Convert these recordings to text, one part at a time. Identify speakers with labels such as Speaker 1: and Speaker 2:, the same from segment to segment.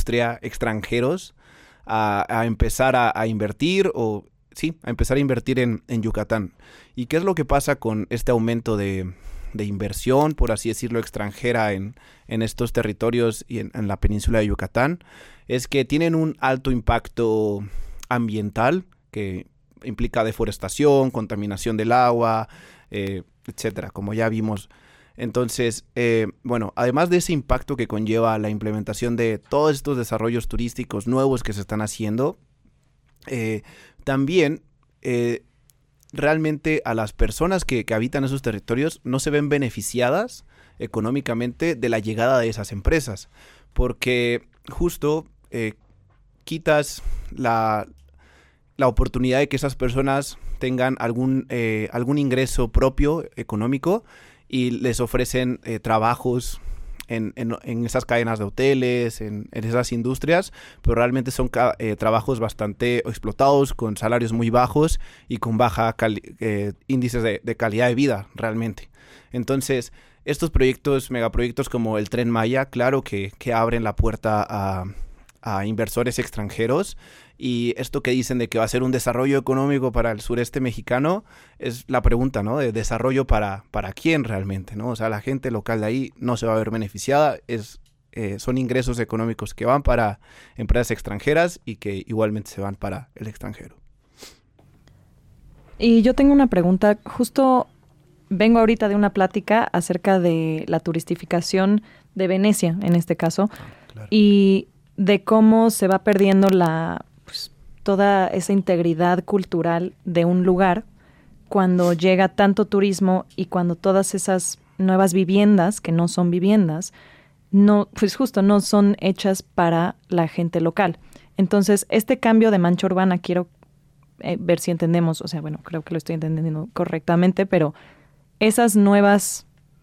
Speaker 1: industria extranjeros a empezar a invertir a empezar a invertir en Yucatán. ¿Y qué es lo que pasa con este aumento de inversión, por así decirlo, extranjera en estos territorios y en la península de Yucatán? Es que tienen un alto impacto ambiental que implica deforestación, contaminación del agua, etcétera, como ya vimos. Entonces, además de ese impacto que conlleva la implementación de todos estos desarrollos turísticos nuevos que se están haciendo, también realmente a las personas que habitan esos territorios no se ven beneficiadas económicamente de la llegada de esas empresas, porque justo quitas la oportunidad de que esas personas tengan algún ingreso propio económico y les ofrecen trabajos en esas cadenas de hoteles, en esas industrias, pero realmente son trabajos bastante explotados, con salarios muy bajos y con baja índices de calidad de vida realmente. Entonces, estos proyectos, megaproyectos como el Tren Maya, claro que abren la puerta a inversores extranjeros, y esto que dicen de que va a ser un desarrollo económico para el sureste mexicano es la pregunta, ¿no? De desarrollo para quién realmente, ¿no? O sea, la gente local de ahí no se va a ver beneficiada, son ingresos económicos que van para empresas extranjeras y que igualmente se van para el extranjero.
Speaker 2: Y yo tengo una pregunta, justo vengo ahorita de una plática acerca de la turistificación de Venecia, en este caso,
Speaker 1: Claro.
Speaker 2: Y de cómo se va perdiendo toda esa integridad cultural de un lugar cuando llega tanto turismo y cuando todas esas nuevas viviendas, que no son viviendas, no son hechas para la gente local. Entonces, este cambio de mancha urbana, quiero ver si entendemos, o sea, bueno, creo que lo estoy entendiendo correctamente, pero esas nuevas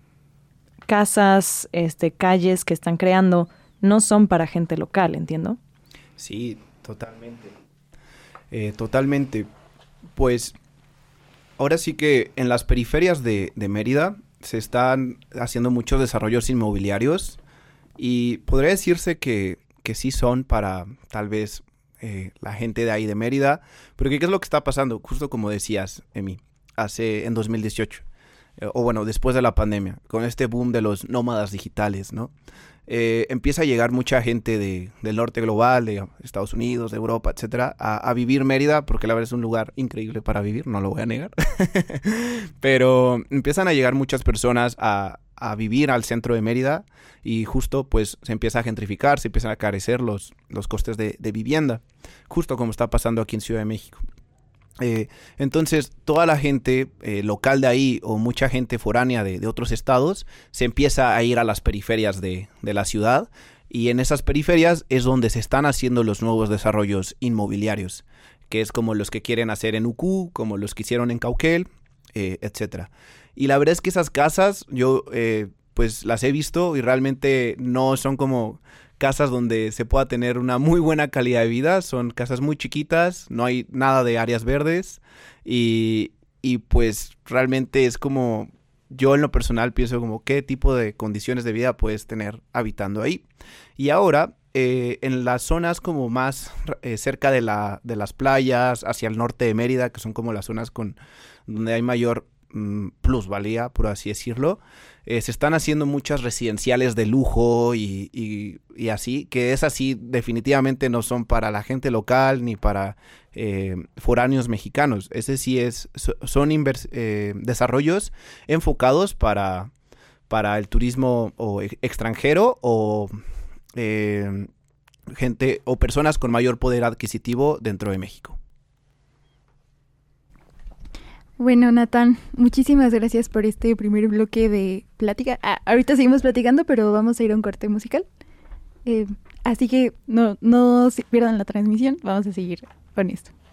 Speaker 2: casas, calles que están creando no son para gente local, ¿entiendo?
Speaker 1: Sí, totalmente. Totalmente. Pues ahora sí que en las periferias de Mérida se están haciendo muchos desarrollos inmobiliarios y podría decirse que sí son para tal vez la gente de ahí de Mérida, pero ¿qué es lo que está pasando? Justo como decías, Emi, en 2018, después de la pandemia, con este boom de los nómadas digitales, ¿no? Empieza a llegar mucha gente del norte global, de Estados Unidos, de Europa, etcétera, a vivir Mérida, porque la verdad es un lugar increíble para vivir, no lo voy a negar. Pero empiezan a llegar muchas personas a vivir al centro de Mérida y justo pues se empieza a gentrificar, se empiezan a carecer los costes de vivienda, justo como está pasando aquí en Ciudad de México. Entonces toda la gente local de ahí o mucha gente foránea de otros estados se empieza a ir a las periferias de la ciudad, y en esas periferias es donde se están haciendo los nuevos desarrollos inmobiliarios, que es como los que quieren hacer en Ucú, como los que hicieron en Cauquel, etcétera. Y la verdad es que esas casas yo pues las he visto y realmente no son como casas donde se pueda tener una muy buena calidad de vida. Son casas muy chiquitas, no hay nada de áreas verdes y pues realmente es como, yo en lo personal pienso como qué tipo de condiciones de vida puedes tener habitando ahí. Y ahora en las zonas como más cerca de las playas, hacia el norte de Mérida, que son como las zonas donde hay mayor plusvalía, por así decirlo, se están haciendo muchas residenciales de lujo y así, que es así, definitivamente no son para la gente local ni para foráneos mexicanos. Ese sí son desarrollos enfocados para el turismo extranjero o gente o personas con mayor poder adquisitivo dentro de México.
Speaker 3: Bueno, Natán, muchísimas gracias por este primer bloque de plática. Ahorita seguimos platicando, pero vamos a ir a un corte musical. Así que no se pierdan la transmisión, vamos a seguir con esto.